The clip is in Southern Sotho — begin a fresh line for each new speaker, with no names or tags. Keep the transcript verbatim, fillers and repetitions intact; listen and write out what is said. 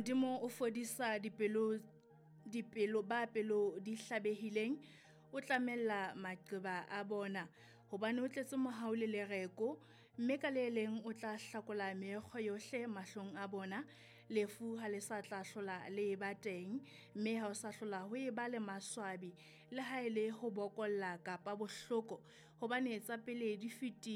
Modimo o fodisa dipelo dipelo ba pelo di hlabehileng, o tlamella maqeba a bona hobane o tletse mohau le lereko, mme ka le leng o tla hlakola meekgo yohle mahlong a bona. Lefu ha le sa tla hlola le ba teng, mme ha o sa hlola ho e ba le maswabi le ha e le ho bokolla kapa bohloko hobane tsa pele di fetile.